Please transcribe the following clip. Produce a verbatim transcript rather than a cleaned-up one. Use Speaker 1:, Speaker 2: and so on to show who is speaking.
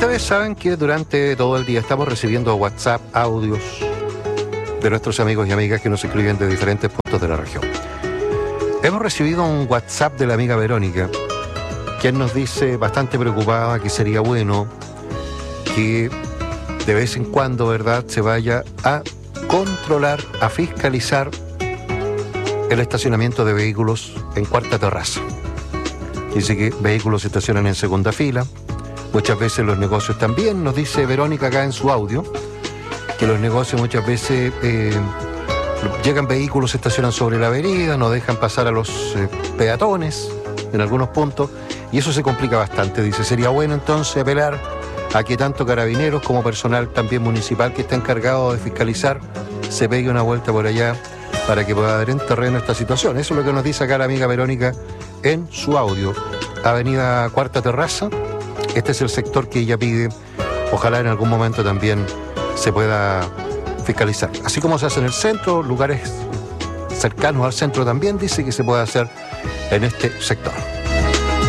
Speaker 1: Ustedes saben que durante todo el día estamos recibiendo WhatsApp, audios de nuestros amigos y amigas que nos escriben de diferentes puntos de la región. Hemos recibido un WhatsApp de la amiga Verónica, quien nos dice, bastante preocupada, que sería bueno que de vez en cuando, ¿verdad?, se vaya a controlar, a fiscalizar el estacionamiento de vehículos en cuarta terraza. Dice que vehículos se estacionan en segunda fila, muchas veces los negocios también. Nos dice Verónica acá en su audio que los negocios muchas veces eh, llegan vehículos, se estacionan sobre la avenida, no dejan pasar a los eh, peatones en algunos puntos, y eso se complica bastante. Dice, sería bueno entonces apelar a que tanto carabineros como personal también municipal que está encargado de fiscalizar se pegue una vuelta por allá para que pueda dar en terreno esta situación. Eso es lo que nos dice acá la amiga Verónica en su audio. Avenida Cuarta Terraza, este es el sector que ella pide, ojalá en algún momento también se pueda fiscalizar. Así como se hace en el centro, lugares cercanos al centro también dice que se puede hacer en este sector.